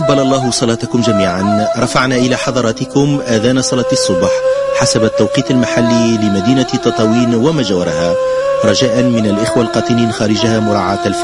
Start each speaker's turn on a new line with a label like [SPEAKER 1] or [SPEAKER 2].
[SPEAKER 1] تقبل الله صلاتكم جميعا. رفعنا إلى حضراتكم آذان صلاة الصبح حسب التوقيت المحلي لمدينة تطاوين وما جاورها، رجاء من الإخوة القاطنين خارجها مراعاة